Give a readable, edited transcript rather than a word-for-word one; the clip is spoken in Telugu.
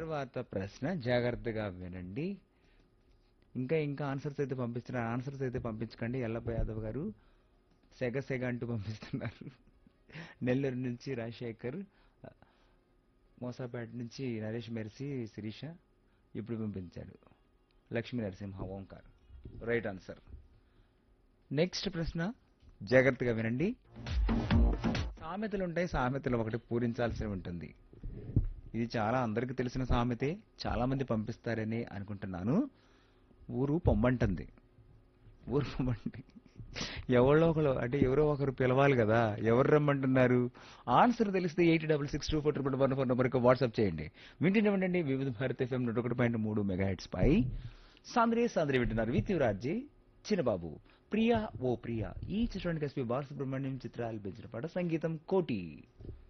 తర్వాత ప్రశ్న జాగ్రత్తగా వినండి. ఇంకా ఆన్సర్స్ అయితే పంపిస్తున్నారు. ఆన్సర్స్ అయితే పంపించకండి. ఎల్లప్ప యాదవ్ గారు సెగ సెగ అంటూ పంపిస్తున్నారు. నెల్లూరు నుంచి రాజశేఖర్, మోసాపేట నుంచి నరేష్ మెర్సీ శిరీష ఇప్పుడు పంపించాడు. Lakshmi Narasimha Omkar right answer. Next ప్రశ్న జాగ్రత్తగా వినండి. సామెతలు ఉంటాయి. సామెతలు ఒకటి పూరించాల్సి ఉంటుంది. ఇది చాలా అందరికీ తెలిసిన సామెతే. చాలా మంది పంపిస్తారని అనుకుంటున్నాను. ఊరు పొమ్మంటుంది. ఊరు పొమ్మంటే ఎవరో ఒకరు అంటే ఎవరో ఒకరు పిలవాలి కదా. ఎవరు రమ్మంటున్నారు? ఆన్సర్ తెలిస్తే 866241 నెంబర్కి వాట్సాప్ చేయండి. వింటూనే ఉండండి వివిధ భారత ఎఫ్ఎం 101.3 మెగాహెట్స్ పై సాంద్రే వింటున్నారు. విత్ యువరాజీ చిన్నబాబు. ప్రియా ఓ ప్రియా ఈ చిత్రానికి ఎస్పీ బాలసుబ్రహ్మణ్యం చిత్రాలు పెంచిన పాట, సంగీతం కోటి.